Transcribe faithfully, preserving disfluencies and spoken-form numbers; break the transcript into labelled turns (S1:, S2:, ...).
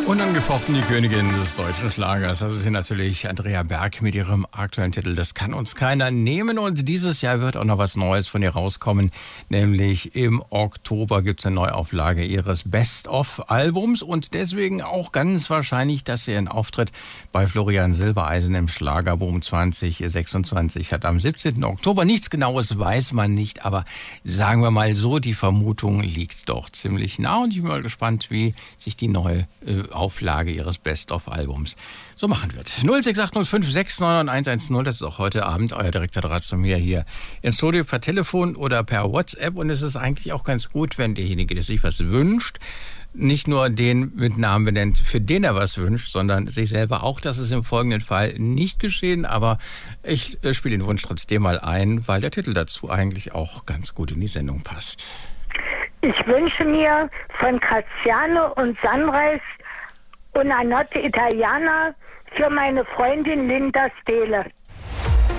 S1: Unangefochten die Königin des deutschen Schlagers. Das ist hier natürlich Andrea Berg mit ihrem aktuellen Titel Das kann uns keiner nehmen. Und dieses Jahr wird auch noch was Neues von ihr rauskommen. Nämlich im Oktober gibt es eine Neuauflage ihres Best-of-Albums. Und deswegen auch ganz wahrscheinlich, dass sie einen Auftritt bei Florian Silbereisen im Schlagerboom zwanzig sechsundzwanzig hat. Am siebzehnten Oktober. Nichts Genaues weiß man nicht. Aber sagen wir mal so, die Vermutung liegt doch ziemlich nah. Und ich bin mal gespannt, wie sich die neue äh, Auflage ihres Best-of-Albums so machen wird. null sechs acht null fünf sechs neun eins eins null, das ist auch heute Abend euer direkter Draht zu mir hier ins Studio per Telefon oder per WhatsApp. Und es ist eigentlich auch ganz gut, wenn derjenige, der sich was wünscht, nicht nur den mit Namen benennt, für den er was wünscht, sondern sich selber auch. Das ist im folgenden Fall nicht geschehen, aber ich äh, spiele den Wunsch trotzdem mal ein, weil der Titel dazu eigentlich auch ganz gut in die Sendung passt.
S2: Ich wünsche mir von Graziano und Sunrise Una Notte Italiana für meine Freundin Linda Steele.